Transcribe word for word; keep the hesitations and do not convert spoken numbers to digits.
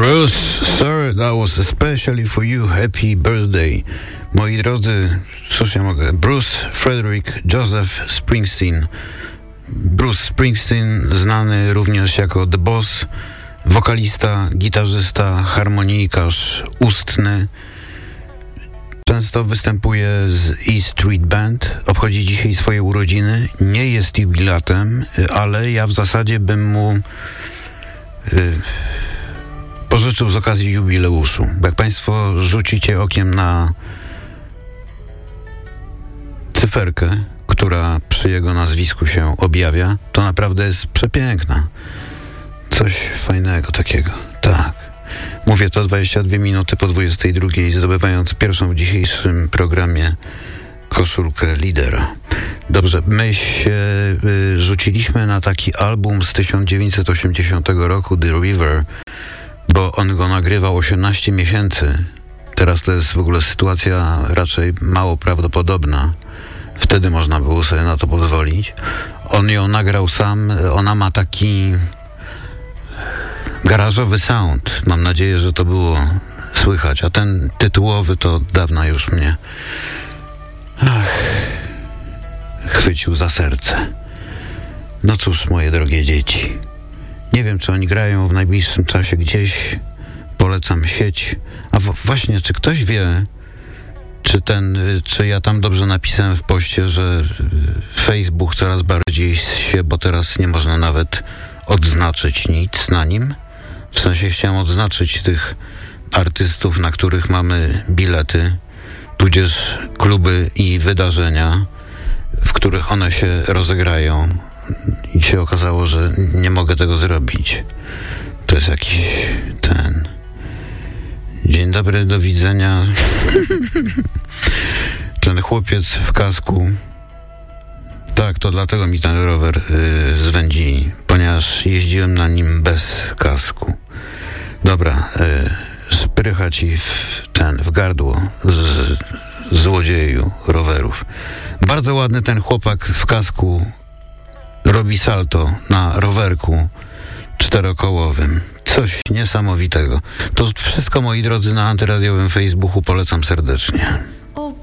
Bruce, sorry, that was especially for you. Happy birthday. Moi drodzy, cóż ja mogę? Bruce Frederick Joseph Springsteen. Bruce Springsteen, znany również jako The Boss, wokalista, gitarzysta, harmonijkarz ustny. Często występuje z E Street Band, obchodzi dzisiaj swoje urodziny. Nie jest jubilatem, ale ja w zasadzie bym mu y, pożyczył z okazji jubileuszu. Jak Państwo rzucicie okiem na cyferkę, która przy jego nazwisku się objawia, to naprawdę jest przepiękna. Coś fajnego takiego. Tak. Mówię to dwadzieścia dwie minuty po dwudziestej drugiej, zdobywając pierwszą w dzisiejszym programie koszulkę lidera. Dobrze, my się y, rzuciliśmy na taki album z tysiąc dziewięćset osiemdziesiątego roku, The River, bo on go nagrywał osiemnaście miesięcy. Teraz to jest w ogóle sytuacja raczej mało prawdopodobna. Wtedy można było sobie na to pozwolić. On ją nagrał sam, ona ma taki garażowy sound. Mam nadzieję, że to było słychać, a ten tytułowy to od dawna już mnie ach, chwycił za serce. No cóż, moje drogie dzieci, nie wiem, czy oni grają w najbliższym czasie gdzieś. Polecam sieć. A w- właśnie, czy ktoś wie, czy ten, czy ja tam dobrze napisałem w poście, że Facebook coraz bardziej się, bo teraz nie można nawet odznaczyć nic na nim. W sensie chciałem odznaczyć tych artystów, na których mamy bilety, tudzież kluby i wydarzenia, w których one się rozegrają. I się okazało, że nie mogę tego zrobić. To jest jakiś ten... Dzień dobry, do widzenia. Ten chłopiec w kasku. Tak, to dlatego mi ten rower yy, zwędzi, ponieważ jeździłem na nim bez kasku. Dobra, yy, sprycha ci w ten, w gardło z, złodzieju rowerów. Bardzo ładny ten chłopak w kasku robi salto na rowerku czterokołowym. Coś niesamowitego. To wszystko, moi drodzy, na antyradiowym Facebooku. Polecam serdecznie.